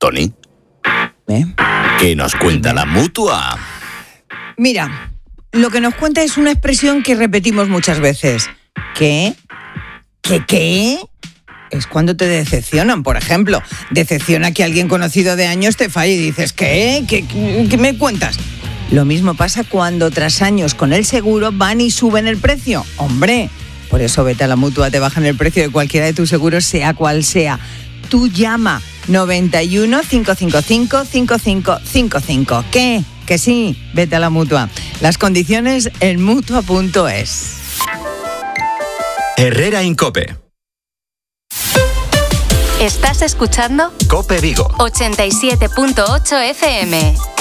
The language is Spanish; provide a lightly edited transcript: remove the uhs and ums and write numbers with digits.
Tony, ¿qué nos cuenta la Mutua? Mira, lo que nos cuenta es una expresión que repetimos muchas veces. ¿Qué? Es cuando te decepcionan, por ejemplo. Decepciona que alguien conocido de años te falle y dices, ¿qué? ¿Qué me cuentas? Lo mismo pasa cuando tras años con el seguro van y suben el precio. ¡Hombre! Por eso vete a la Mutua, te bajan el precio de cualquiera de tus seguros, sea cual sea. Tú llama 91 555 5555. ¿Qué? Que sí, vete a la Mutua. Las condiciones en Mutua.es. Herrera Incope. ¿Estás escuchando? Cope Vigo 87.8 FM.